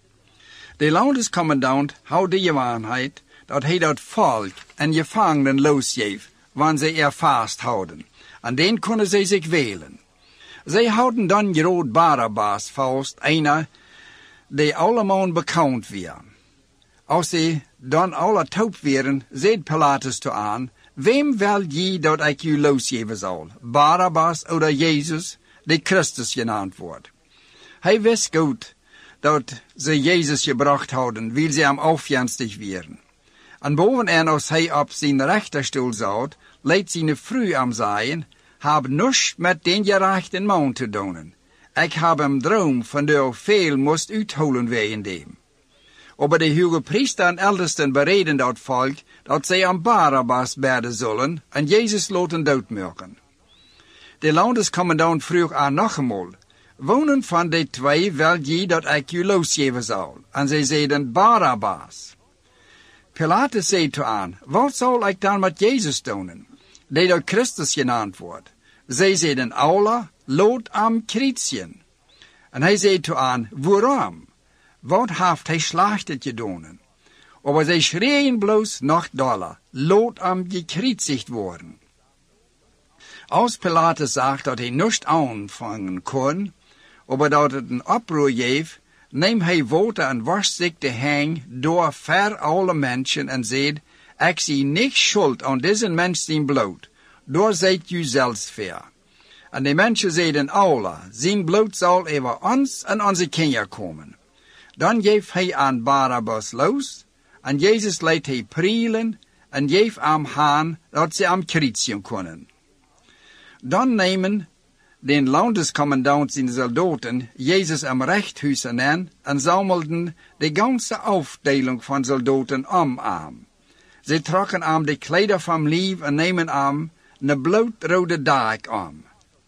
De landescommandant houdt de gewaarheid dat hij dat volk en gevangenen losgeeft, wanneer ze er vasthouden, en dan kunnen ze zich welen. Zij houden dan groot Barabbas vast, einer die allemaal bekend weer. Als ze dan alle taub wären, zei Pilatus te aan, wem wil je dat ik u losgeven zal, Barabbas oder Jezus, die Christus genaamd wordt? Hij wist goed dat ze Jezus gebracht hadden, wil ze hem afjenstig wären. En bovenaan als hij op zijn rechterstoel zat, leed zijn vrouw am zeggen, heb niets met den gerechten man te doen. Ik heb een droom van der veel moest uitholen wegen dem. Maar de hoge priester en ältesten bereden dat volk, dat zij aan Barabbas berden zullen en Jezus laten doodmaken. De landescommandant vroeg aan nog eenmaal, wonen van de 2 wil je dat ik u losgeven zal? En zij zeiden Barabbas. Pilatus zei te aan, wat zal ik dan met Jezus doen, die door Christus genaamd wordt? Zij zeiden Allah, laat hem kruisen. En hij zei te aan, waarom? Wat heeft hij slachtig gedaan? Maar zij schreeuwen bloos nog doller, laat hem gekruisigd worden. Als Pilatus zag dat hij niets aanvangen kon, maar dat het een oproer geeft, neemt hij water en wascht zich de hang door ver alle mensen en zegt, ik zie niet schuld aan deze mens zijn bloed, door zijt u zelfs ver. En de mensen zeiden Allah, zijn bloed zal over ons en onze kinderen komen. Dan geeft hij aan Barabbas los, en Jezus leidt hij prielen, en geeft hem aan dat ze hem kruisen kunnen. Dan nemen de landescommandant zijn soldaten Jezus am rechthuis aan en zammelden de ganze afdeling van soldaten om hem. Ze trokken hem de kleider van lief en nemen hem een bloedrode daak om.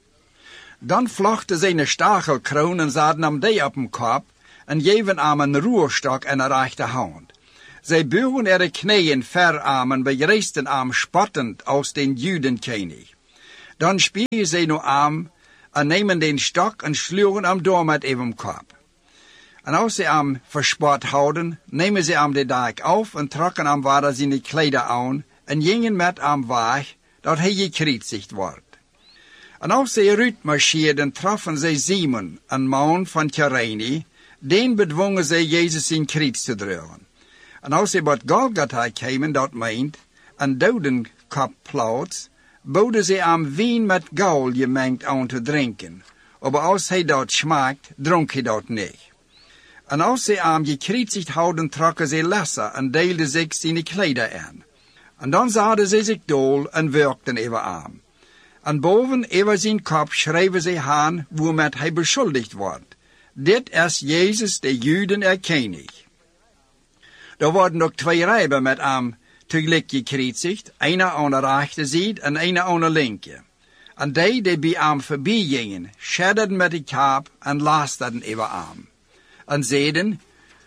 Dan vlochten ze een stachelkroon en zaten hem die op hem kop en geven hem een roerstok en een rechterhand. Zij buigen ihre knieën verarmen bij rechterarm spottend als den Judenkönig. Dan spiegen zij nu arm en nemen den stok en slugen hem door met ihrem kop. En als sie hem verspot houden, nemen sie hem de dag auf en trokken hem weer zijn kleider aan en gingen met hem weg, dat hij gekreuzigd wordt. En als zij eruit marcheerden, troffen zij Simon, een man van Kyrene, den bedwongen zij Jezus in kruis te dragen. En als zij bij Golgotha kwamen, dat meent, een dodenkopplaats, boden zij hem wijn met gaul gemengd aan te drinken. Maar als hij dat smaakt, dronk hij dat niet. En als zij hem gekreuzigd houden, trokken zij lessen en deelden zich zijn kleider aan. En dan zaten zij zich dol en werkten over hem. En boven over zijn kop schreven zij aan waarmee hij beschuldigd wordt. Dit is Jezus, de Juden Koning. Er worden ook 2 rijben met hem tegelijk gekreuzigd, een aan de rechterzijde en een aan de linker. En die bij hem voorbij gingen, schedderden met de kap en lasterden over hem. En zeiden,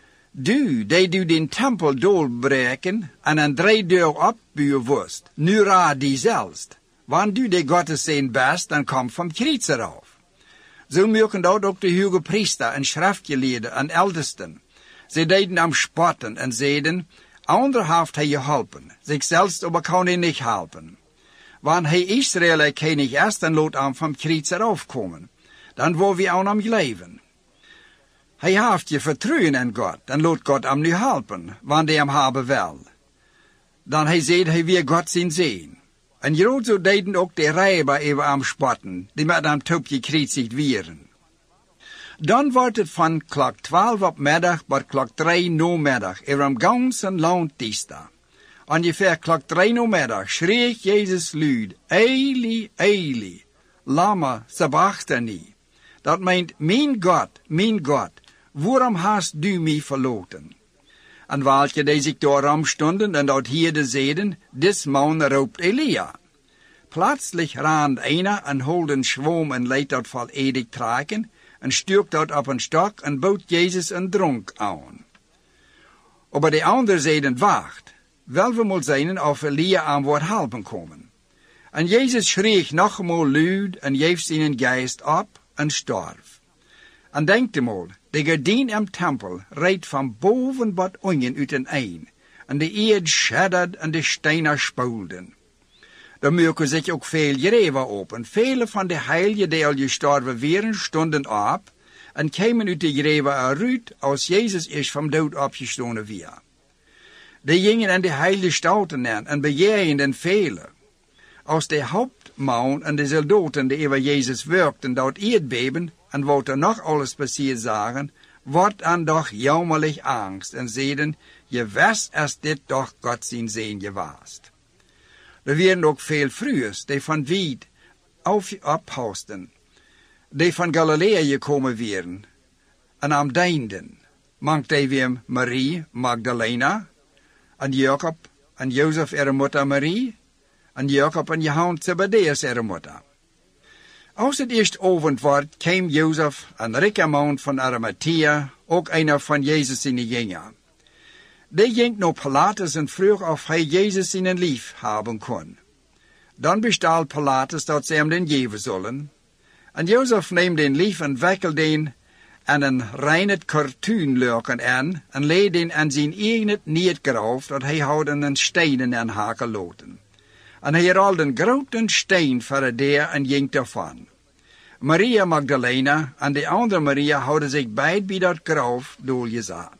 du den tempel doorbreken en een 3 deur opbouwen worst, nu raad die zelfst. Want du de Gottes zijn best, dan kom vom kruis eraf. Zo merken dat ook de hoge priester en schriftgeleerden en ältesten. Ze deden hem spotten en zeiden, ander heeft hij geholpen, zichzelf aber kan hij niet helpen. Want hij Israël König is, dan laat hem vom kruis eraf komen. Dan wil we aan hem leven. Hij heeft je vertrouwen in God, dan laat God hem nu helpen, want hij hem hebben wil. Dan hij zegt, hij weer God zien zien. En groot zo deden ook de rijber over hem spotten, die met hem top gekreuzigd werden. Dan wordt het van klok 12 op middag tot klok 3 namiddag over hem ganzen land diesta. Ongeveer klok 3 namiddag schreef Jezus luid, Eli, Eli, lama sabachthani. Dat meent, mijn God, waarom hast du mij verlaten? En welke die zich daarom stonden en dat hier zeiden, dis man roept Elia. Plötzlich rand einer en holde een schwom en leed dat vol edig traken, en stuurt dat op een stok en bood Jezus een dronk aan. Maar de anderen zeiden, wacht, wel we moet zijn of Elia aan wordt helpen komen. En Jezus schreef nogmaals luid en geeft zijn geest op en storf. En denkt eenmaal, de gordijn im tempel reed van boven wat ongen uit een ein, en de eerd schedderd en de stenen spoelden. Er merken zich ook veel graven op, en vele van de heiligen die al gestorven waren, stonden op, en kwamen uit de graven eruit, als Jezus is van dood opgestonden weer. Die gingen aan de heilige stouten aan, en begeerden vele. Als de hoofdman en de soldaten die over Jezus werkten, dat eerdbeben, en wat er nog alles passiert zagen, wordt dan doch jammerlijk angst, en zeiden, je wist als dit toch God zijn zeen gewaast. Er werden ook veel vroegers, die van wied ophausten, die van Galilea gekomen waren, en am deinden, mankte weer Marie Magdalena, en Jacob en Jozef ihre moeder Marie, en Jacob en Johannes Zebedeus ihre moeder. Als het eerst avond wordt, kwam Jozef, een rijke man van Arimathea, ook een van Jezus in de jingen. Die ging naar Pilatus en vroeg of hij Jezus in een lief hebben kon. Dan bestal Pilatus dat ze hem den geven zullen. En Jozef neemt den lief en wikkelde den aan een reinet kartuunlurken aan en leed den aan zijn eigen neergraaf dat hij houden een steinen aan haken loten. En hij rolde een grote steen voor de deur en ging daarvan. Maria Magdalena en de andere Maria houden zich beid bij dat graf doorgezet.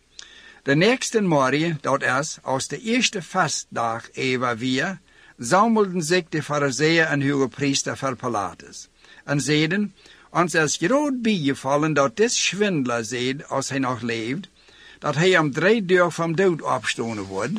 De nächste morgen, dat is, als de eerste vastdag even weer, zammelden zich de fariseeën en hogepriester voor Pilatus. En zeiden, ons is groot bijgevallen dat dit schwindler zegt, als hij nog leeft, dat hij om 3 dagen van dood opstonden wordt.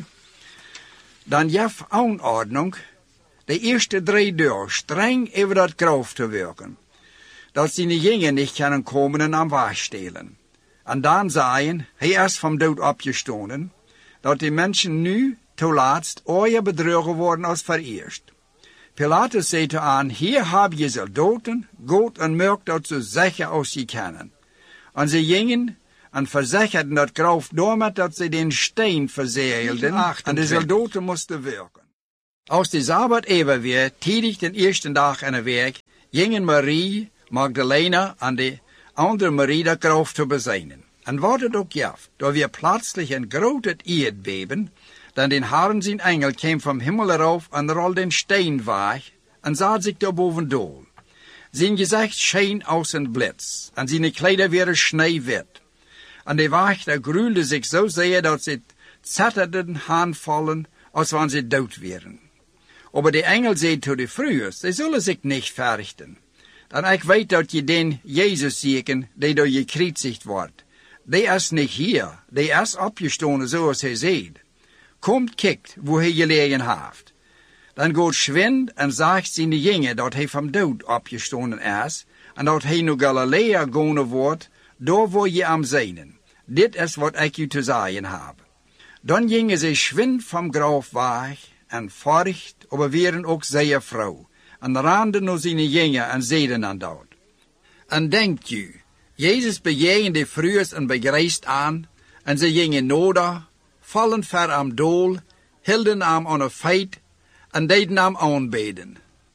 Dan jef aanordnung, de eerste 3 dagen streng over dat graf te werken, dat zijn jingen niet kunnen komen en hem wegstelen. En dan zeiden, hij is van dood opgestonden, dat die mensen nu toelaatst ooit bedrogen worden als vereerst. Pilatus zei te aan, hier heb je soldaten, goed en merk dat ze zeggen als ze kennen. En ze gingen en verzekerden dat graf daarmet dat ze den steen verzeilden en de soldaten moesten werken. Als de Sabbat even weer, tidig den eerste dag in de week, gingen Marie, Magdalena en de andere Marie dat graf te bezijnen. En wat het ook jaft, door weer plötzlich een groot aardbeben, dan den Herren zijn engel kwam vom Himmel eraf en rolde den steen weg en zat zich daarboven door. Zijn gezicht scheen als een blitz, en zijn kleider werden sneeuwwit. En de wachter gruwelde zich zo zeer dat ze zetterden aanvallen, als wanneer ze dood waren. Aber de engel zei tot de vrouwen, ze zullen zich niet verrichten. Dan ik weet dat je den Jezus zieken, die door je gekruisigd wordt. Die is niet hier, die is opgestonden zoals hij zei. Komt, kijkt, wo hij gelegen heeft. Dan gaat schwind en zegt zijn jongen dat hij van dood opgestonden is, en dat hij naar Galilea gaan wordt, daar waar je am zijn. Dit is wat ik u te zeggen heb. Dan gingen ze schwind vom graf weg, en furcht, aber waren ook zeer vrouw, en randen naar zijn jongen en zeiden aan dat. En denkt u, Jezus bejegende de vrouwen en begrijst aan, en ze gingen nodig, vallen ver am dool, hielden am aan een feit, en deden am aanbeden.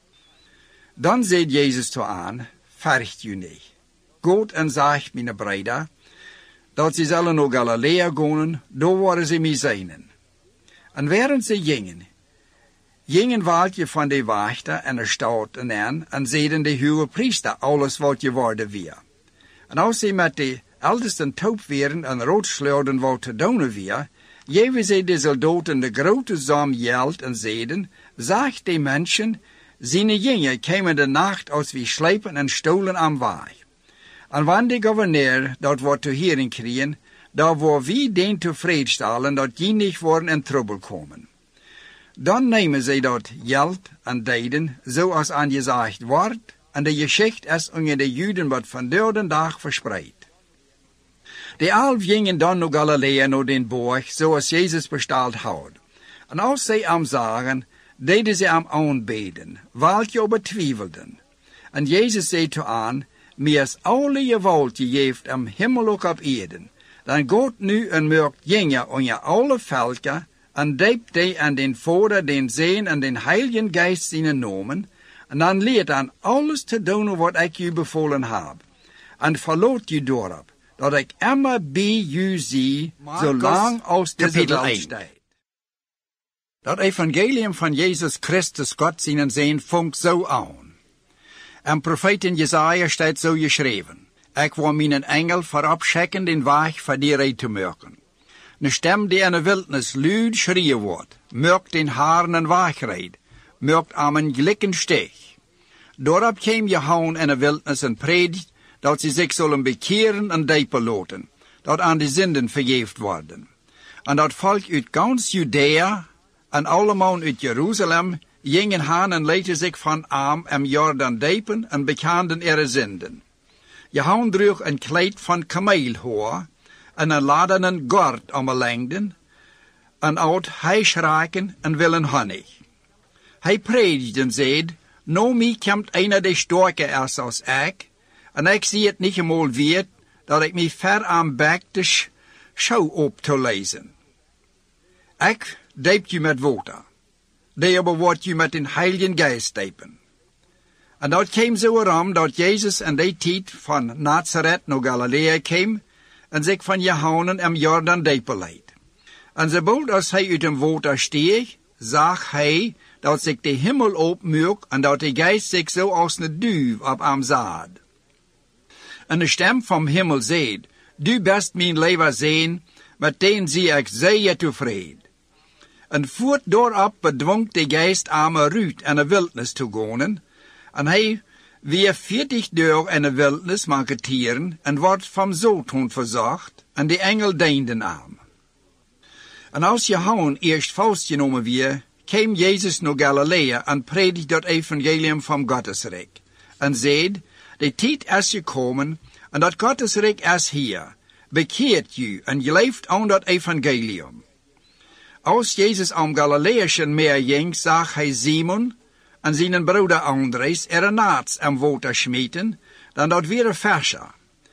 Dan zei Jezus toe aan, vercht u niet. Goed en zegt, mijn broeder, dat ze zullen naar Galilea gaan, daar worden ze mee zijn. En während ze gingen welke van de wachter en de stouten en zeiden de hoge priester alles wat je worden weer. En als ze met de ältesten taub waren en roodschleurden wat te doen weer, geven ze de soldaten de grote som geld en zeiden, zegt de mensen, zijn jongen kwamen de nacht als we slepen en stolen am weg. En wanneer de gouverneur dat wat te horen kregen, dan waar wie den tevreden stellen dat die niet worden in trouble komen. Dan nemen ze dat geld en deden, zoals aangezegd wordt, en de geschichte is onder de Juden wat van de dag verspreid. De 11 gingen dan naar Galilea, naar den borg, zoals Jezus besteld had. En als zij am zagen, deden ze am aanbeden, welke aber twijfelden. En Jezus zei toe aan, mir is alle gewalt gegeven am Himmel ook op Erden. Dan gaat nu en maakt jongen onder alle volken, en doopt die aan den Vader, den Zoon en den Heiligen Geist zijn nomen, en dan leert aan alles te doen wat ik u bevolen heb. En verloot u daarop, dat ik immer bij u zie, zolang als deze welt staat. Dat evangelium van Jezus Christus, God zijn Zoon, vangt zo aan. En profeten Jesaja staat zo geschreven, ik wil mijn engel voorop schikken den weg voor die reed te maken. Een stem die in de wildnis luid schreeuwen wordt, maakt den haren een wegrijd, maakt aan een glikken steeg. Daarop kwam Johannes in de wildnis en predikt dat ze zich zullen bekeren en diepen laten, dat aan de zinden vergeefd worden. En dat volk uit gans Judea en allemaal uit Jeruzalem gingen heen en lieten zich van arm en Jordan diepen en bekenden ihre zinden. Johannes droeg een kleed van kameelhoor en een ladenen gord om de lengden, en oud heischraken en willen honig. Hij predikte en zei, nou mij komt einer die sterker is als ik, en ik zie het niet eenmaal weer, dat ik mij ver aan bek de schouw op te lezen. Ik diept u met water, die aber wordt u met den Heiligen Geist diepen. En dat kwam zo erom, dat Jezus in die tijd van Nazareth naar Galilea kwam, en zich van Johannes en Jordan diepen leid. En zobald als hij uit dem water steeg, zag hij dat zich de hemel opmuk en dat de geest zich zo als een duif op hem zat. En de stem vom hemel zei, du best mijn lieber Zoon, met den zie ik zeer tevreden. En voort daarop bedwong de geest arme Ruud in de wildnis te gaan, en hij weer 40 dagen in de wildnis marketieren en wordt van zoethond verzocht, en de engel dienden aan. En als Johannes eerst vastgenomen weer, kwam Jezus naar Galilea en predikte dat evangelium van Gottesrijk. En zei, de tijd is gekomen, en dat Gottesrijk is hier. Bekeert u en gelooft aan dat evangelium. Als Jezus am Galileischen meer ging, zag hij Simon en zijn broeder Andres naast am water schmeten, dan dat weer verser.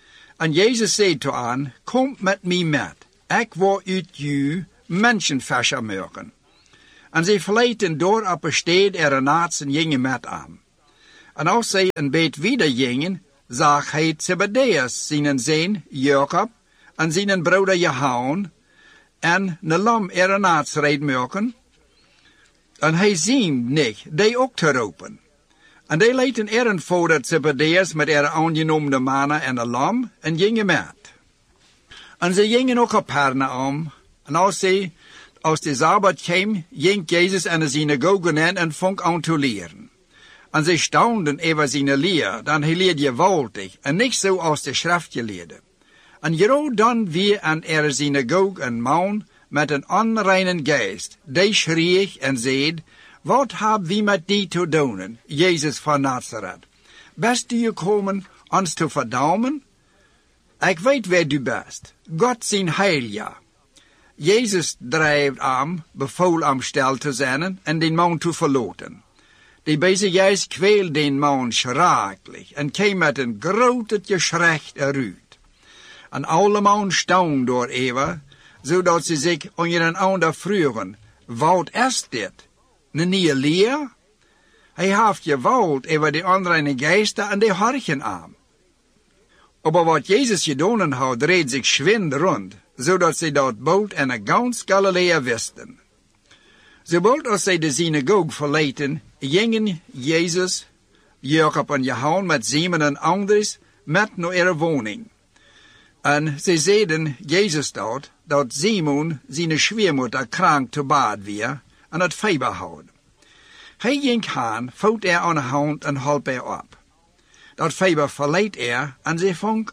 En Jezus zei toe aan, kom met mij met, ik wil uit u mensenvisser maken. En zij verlieten door op een stad ernaast en gingen met hem. En als zij een beetje wieder gingen, zag hij Zebedeus, zijn zoon Jacob, en zijn broeder Johannes, en een lam ernaast rijden maken. En hij ziet niet, die ook te roepen. En die lieten eren voor dat Zebedeus met aangenomen mannen en een lam, en gingen met. En ze gingen ook op Capernaum, en als de Sabbat kwam, ging Jezus aan de synagoge in en vong aan te leren. En ze staunden over zijn leer, dan hij leerde gewaltig, en niet zo als de schriftgeleerden. En juist dan weer aan de synagoge een man met een onreinen geest, die schreef en zei, wat hebben we met die te doen, Jezus van Nazareth? Best u gekomen ons te verdammen? Ik weet wie du bent, God zijn heilige. Jezus drijft aan, bevoel hem stil te zijn en den man te verlaten. De beze geest kweelde den man schrikkelijk en kwam met een groot geschreeuw eruit. En alle man staunde door even, zodat ze zich onder een ander vroegen, wat is dit? Een nieuwe leer? Hij heeft geweld over de andere geesten en de harken aan. Maar wat Jezus gedaan had, dreed zich schwind rond, zodat ze dat boot en een gans Galilea wisten. Zobald als zij de synagoge verlieten, gingen Jezus, Jacob en Johannes met Simon en Andries met naar ihre woning. En ze zeiden Jezus dat Simon zijn schwiemoeder krank te bad weer en het feber had. Hij ging aan, voet aan de hand en hielp op. Dat feber verleed en ze vong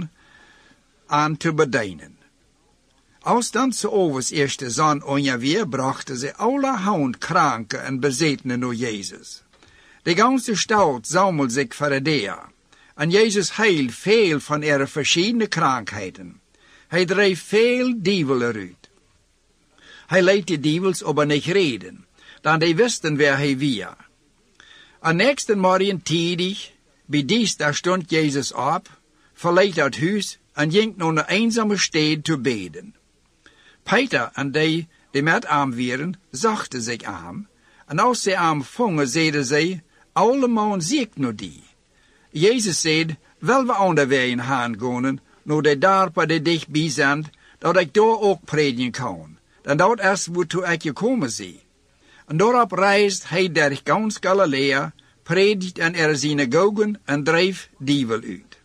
aan te bedienen. Als dan ze overs eerste zon ongeveer brachten ze allerhand kranken en bezetenen naar Jezus. De ganze stad zamelde zich voor de. En Jezus heilt veel van ihre verschillende krankheden. Hij dreef veel dievelen eruit. Hij liet de dievels aber niet reden, dan die wisten wer hij weer. En nächsten morgen tidig, bij dienst stond Jezus op, verliet het huis en ging naar een eenzame stad te beden. Peter en die met hem waren, zachten zich aan, en als ze hem vongen, zeiden zij, allemaal zie ik nu die. Jezus zei, wel we onderweg gaan gaan, naar de dorpen die dichtbij zijn, dat ik daar ook prediken kan. Dan dat is waartoe ik gekomen zie. En daarop reist hij door gans Galilea, predikt in er synagogen en dreef dievel uit.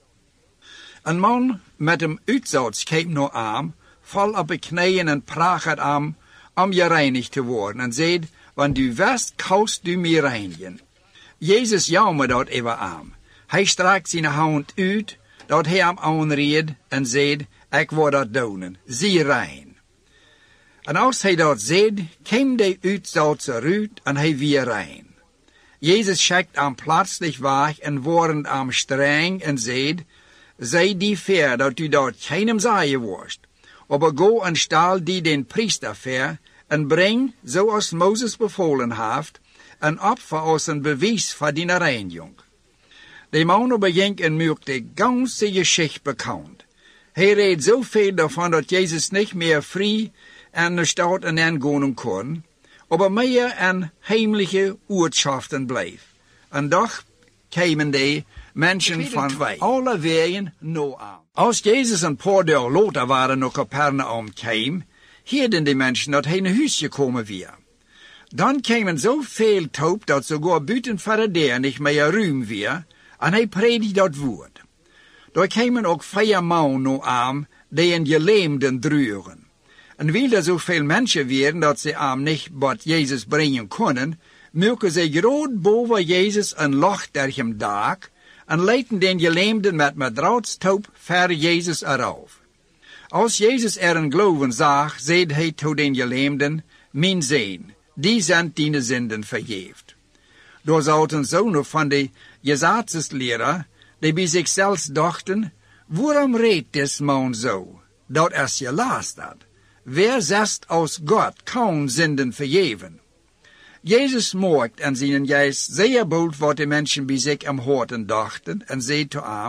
Een man met hem uitzouts keek naar hem, val op de knieën en praat hem om gereinigd te worden en zei, want du west, kaust du mij reinigen. Jezus jammerde dat over hem. Hij strekt zijn hand uit, dat hij hem aanreed en zei, ik wil dat doen, zie rein. En als hij dat zei, kwam de uitzoutse eruit en hij weer rein. Jezus schickt hem plötzlich weg en worden hem streng en zei, sei die fair dat u dat keinem zeggen worst, aber go en stal die den priester ver en breng, zoals Moses bevolen heeft, een opfer als een bewijs voor die reiniging. De man begint en maakt de ganze Geschichte bekend. Hij redt zoveel davon dat Jezus niet meer vrij en de stad en gaan kon, aber meer en heimliche Ortschaften bleef. En doch kwamen die mensen van alle wegen naar aan. Als Jezus een paar dagen later waren naar Capernaum kwam, hielden die mensen dat hij naar huis gekomen was. Dan kwamen zoveel taub dat sogar buiten voor de niet meer ruim was, en hij predikte dat woord. Daar kwamen ook 4 mannen naar aan, die een gelähmden droegen. En weil er zoveel mensen waren dat ze hem niet wat Jezus brengen konden, maakten ze groot boven Jezus een loch door hem dak, en leidden den gelähmden met madrautstaub voor Jezus eraf. Als Jezus een geloven zag, zei hij tot den gelähmden, mijn zoon, die zijn dine zinden vergeeft. Door zouden zonen van de Gesetzeslehrer, die bij zichzelf dachten, waarom redt des man zo? Dat is je laatst dat. Wer zegt als God kan zinden vergeven? Jezus maakt en zijn geest zeer bold wat de mensen bij zich am hoorten dachten en zei te hem,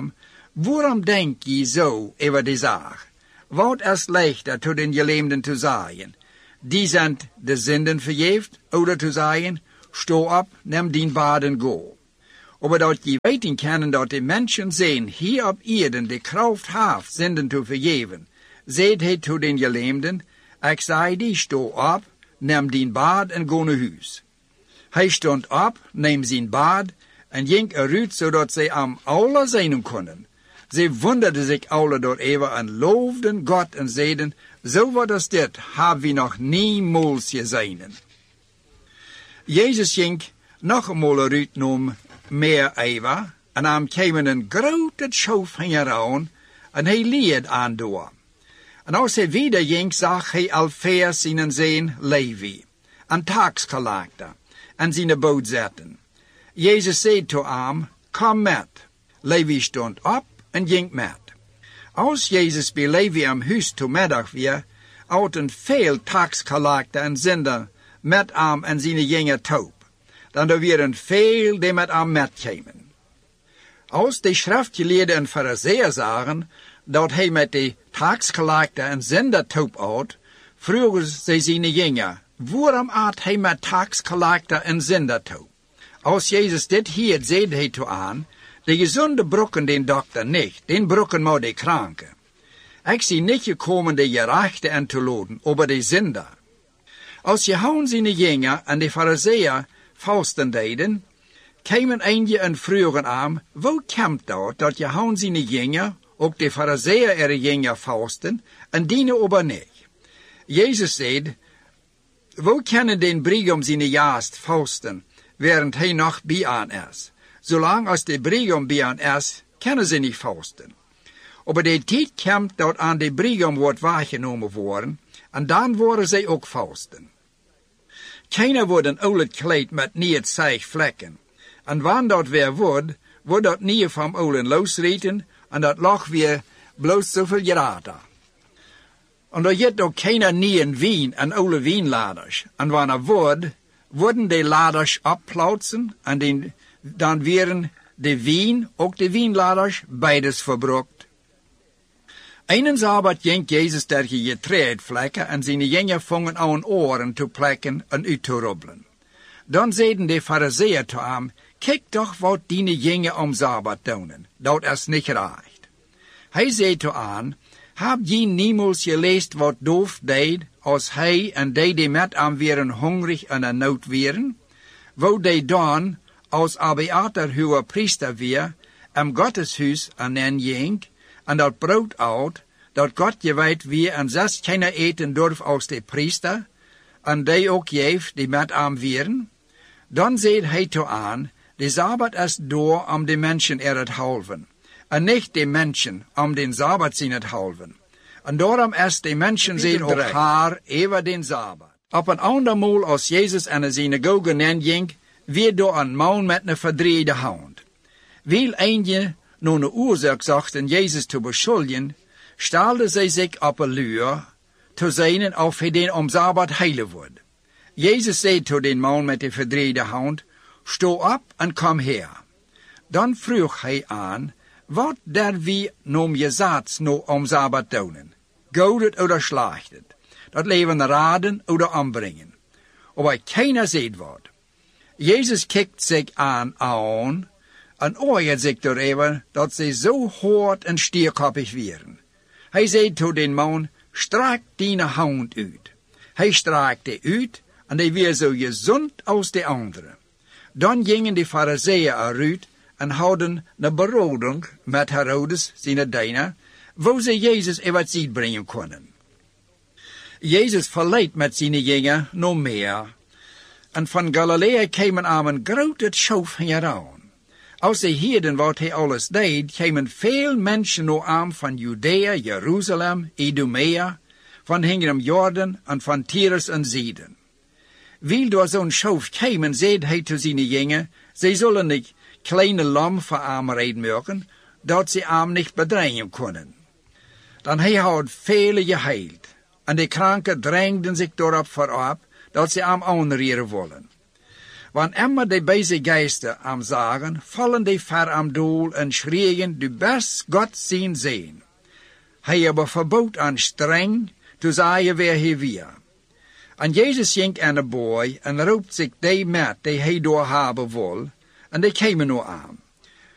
Waarom denk je zo over die zaak? Wat is leichter tot den gelähmten te zeggen? Die zijn de zinden vergeeft, oder te zeggen, sto op, neem dien bad en go. Aber dat je weten kunnen dat de mensen zijn hier op aarde de kracht heeft zinden te vergeven, zegt hij tot den gelähmten, ik zei die, sto op, neem dien bad en go naar huis. Hij stond op, neem zijn bad en ging eruit, zodat zij am alle zijn konden. Ze wonderden zich alle daarover en loofden God en zeiden, zo wat als dit hebben we nog niemals gezien. Jezus ging nog eenmaal eruit naar meer over en aan kwamen een grote schoofhanger aan en hij leed aan door. En als hij wieder ging, zag hij Alfeus zijn zoon Levi, een taxcollector, en zijn boot zetten. Jezus zei tot hem, kom met. Levi stond op en ging met. Als Jezus bij Levi am huis toe middag weer, ouden veel taxcollector en zender met hem en zijn jonge taub. Dan er waren veel die met hem metkwamen. Als de schriftgeleerden en fariseeën zagen dat hij met de taxcollector en zender taub at, vroegen ze zijn jongen, waarom at hij met taxcollector en zender taub? Als Jezus dit hield, zei hij toe aan, de gezonde brokken den dokter niet, den brokken maar de kranke. Ik zie niet gekomen de gerechte en te loden, aber de zinder. Als Jehoen zijn jongen en de fariseeën fasten deden, kwamen eentje en vroegen aan, hoe komt dat Jehoen zijn jongen, ook de fariseeën er jongen fasten, en dienen aber niet? Jezus zei, hoe kunnen den brigom zijn jaast fasten, während hij nog bij aan is? Zolang als de brigom bij aan is, kunnen ze niet fasten. Aber de tijd komt dat aan de brigom wordt waargenomen worden, en dan worden zij ook fasten. Keiner wordt een oude kleed met niet 6 vlekken. En wanneer dat weer wordt dat niet van oude losrieten, en dat lag weer bloos zoveel graden. En er heeft ook keiner nieuwe wien en oude wienladers. En wanneer worden de laders opplautsen, en dan werden de wien, ook de wienladers, beides verbruikt. Einen Sabbat ging Jezus ter getreidvlekken en zijn jongen vangen aan oren te plekken en uit te robbelen. Dan zeiden de fariseeën te hem, kijk toch wat die jongen om Sabbat doen, dat is niet recht. Hij zei te aan, heb je niemals gelezen wat Doof deed, als hij en die met hem waren hongrig en in nood waren? Wat die dan, als Abiatar hoge priester weer, Gotteshuis en ging, en dat brood uit, dat God gewijd wie en zes keiner eten durf als de priester, en die ook geeft die met hem waren? Dan zei hij toe aan, de Sabbat is door om de mensen er het halven, en niet de mensen om den Sabbat zijn het halven. En daarom is de mensen zijn ook haar over den Sabbat. Op een ander maal als Jezus aan de synagoge ging, weer door een man met een verdreide hand. Wil eentje nu een oorzaak zochten Jezus te beschuldigen, stelden zij zich op een luur, te zijn of hij den om Sabbat heilen wordt. Jezus zei tot den man met de verdreide hand, sto op en kom her. Dan vroeg hij aan, wat der wie noem je zaad no om Sabbat doen? Goudet oder slachtet? Dat leven raden oder aanbrengen? Aber keiner zei wat. Jezus kijkt zich aan en oordeelt zich erover dat ze zo hard en stierkoppig waren. Hij zei tot den man, strak die hand uit. Hij strakte uit en die weer zo gezond als de andere. Dan gingen de fariseeën eruit en hadden een beroding met Herodes, zijn dienaar, waar ze Jezus wat ziet brengen konden. Jezus verleidt met zijn jongen nog meer. En van Galilea kwamen aan een grote schoofhanger aan. Als ze hielden wat hij alles deed, kwamen veel mensen nog aan van Judea, Jeruzalem, Idumea, van Hingram Jordan en van Tyrus en Sidon. Wil door zo'n schoof kwamen, zei hij te zijn jongen, zij zullen niet kleine lam voor hem rijden maken, dat ze hem niet bedreigen konden. Dan hij had vele geheild, en de kranken drängden zich daarop voorop, dat ze hem aanreren willen. Want immer de böse Geister am zagen, vallen die ver am doel en schreeuwen, du best God zijn zeen. Hij aber verbood aan streng, toen zei je weer hier. En Jezus ging aan de boy en roept zich die met die hij door hebben wil, en die kwamen nu aan.